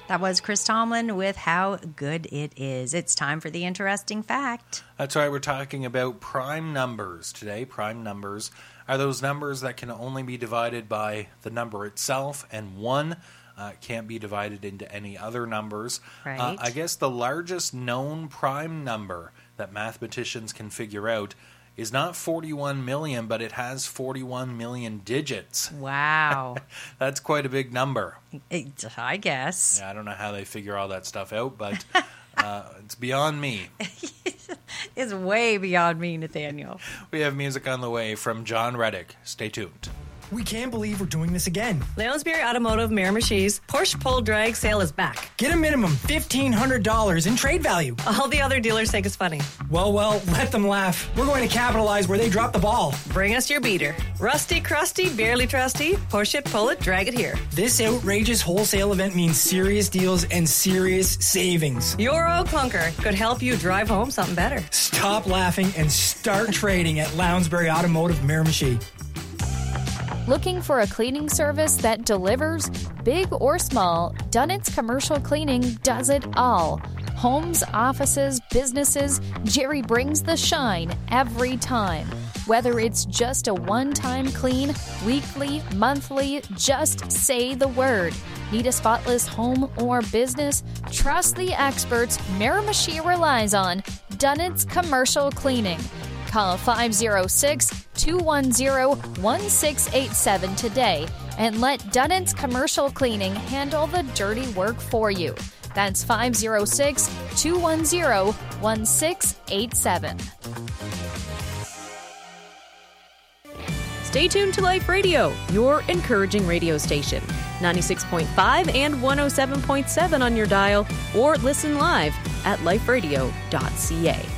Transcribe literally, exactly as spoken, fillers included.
That was Chris Tomlin with How Good It Is. It's time for the interesting fact. That's right. We're talking about prime numbers today. Prime numbers are those numbers that can only be divided by the number itself, and one uh, can't be divided into any other numbers. Right. Uh, I guess the largest known prime number that mathematicians can figure out is not forty-one million, but it has forty-one million digits. Wow. That's quite a big number. It, I guess. Yeah, I don't know how they figure all that stuff out, but uh, it's beyond me. It's way beyond me, Nathaniel. We have music on the way from John Reddick. Stay tuned. We can't believe we're doing this again. Lounsbury Automotive Miramichi's Porsche Pull Drag sale is back. Get a minimum fifteen hundred dollars in trade value. All the other dealers think it's funny. Well, well, let them laugh. We're going to capitalize where they dropped the ball. Bring us your beater. Rusty, crusty, barely trusty. Push it, pull it, drag it here. This outrageous wholesale event means serious deals and serious savings. Your old clunker could help you drive home something better. Stop laughing and start trading at Lounsbury Automotive Miramichi. Looking for a cleaning service that delivers? Big or small, Dunnett's Commercial Cleaning does it all. Homes, offices, businesses, Jerry brings the shine every time. Whether it's just a one-time clean, weekly, monthly, just say the word. Need a spotless home or business? Trust the experts Miramichi relies on. Dunnett's Commercial Cleaning. Call five oh six, two one oh, one six eight seven today and let Dunnett's Commercial Cleaning handle the dirty work for you. That's five oh six, two one oh, one six eight seven. Stay tuned to Life Radio, your encouraging radio station. ninety-six point five and one oh seven point seven on your dial, or listen live at life radio dot c a.